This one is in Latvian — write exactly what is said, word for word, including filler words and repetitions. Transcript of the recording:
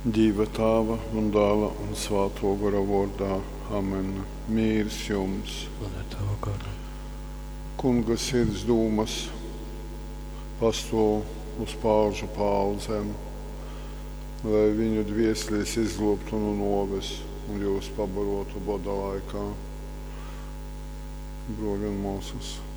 Dieva tēva un dēla un svēto gara vārdā. Amen. Mīrs jums. Un ar tavu garu. Kunga sirds dūmas pastāv uz paužu paudzēm, lai viņu dvieselis izglābtu no noves un jūs pabarotu bada laikā. Brogam mūsus.